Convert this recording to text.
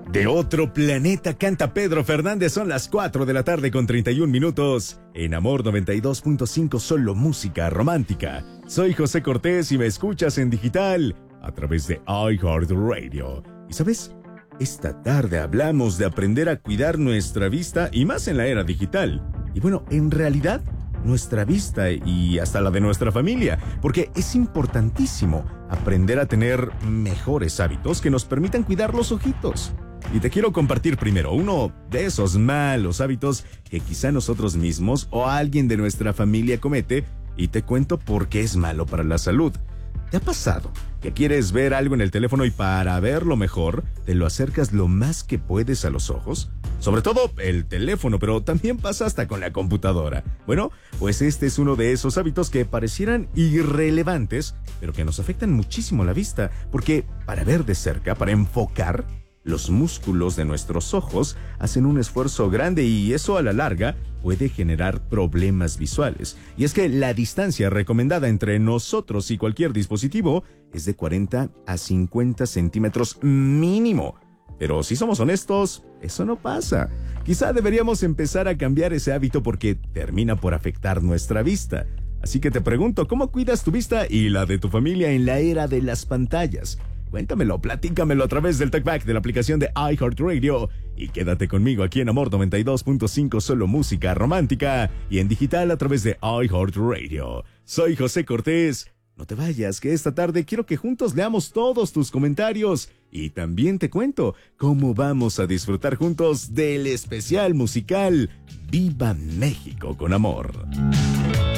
De otro planeta canta Pedro Fernández, son las 4 de la tarde con 31 minutos. En Amor 92.5, solo música romántica. Soy José Cortés y me escuchas en digital a través de iHeartRadio. ¿Y sabes? Esta tarde hablamos de aprender a cuidar nuestra vista y más en la era digital. Y bueno, en realidad, nuestra vista y hasta la de nuestra familia, porque es importantísimo aprender a tener mejores hábitos que nos permitan cuidar los ojitos. Y te quiero compartir primero uno de esos malos hábitos que quizá nosotros mismos o alguien de nuestra familia comete, y te cuento por qué es malo para la salud. ¿Te ha pasado que quieres ver algo en el teléfono y para verlo mejor te lo acercas lo más que puedes a los ojos? Sobre todo el teléfono, pero también pasa hasta con la computadora. Bueno, pues este es uno de esos hábitos que parecieran irrelevantes, pero que nos afectan muchísimo la vista, porque para ver de cerca, para enfocar, los músculos de nuestros ojos hacen un esfuerzo grande y eso a la larga puede generar problemas visuales. Y es que la distancia recomendada entre nosotros y cualquier dispositivo es de 40 a 50 centímetros mínimo. Pero si somos honestos, eso no pasa. Quizá deberíamos empezar a cambiar ese hábito porque termina por afectar nuestra vista. Así que te pregunto, ¿cómo cuidas tu vista y la de tu familia en la era de las pantallas? Cuéntamelo, platícamelo a través del TalkBack de la aplicación de iHeartRadio y quédate conmigo aquí en Amor 92.5, solo música romántica y en digital a través de iHeartRadio. Soy José Cortés. No te vayas, que esta tarde quiero que juntos leamos todos tus comentarios y también te cuento cómo vamos a disfrutar juntos del especial musical Viva México con Amor.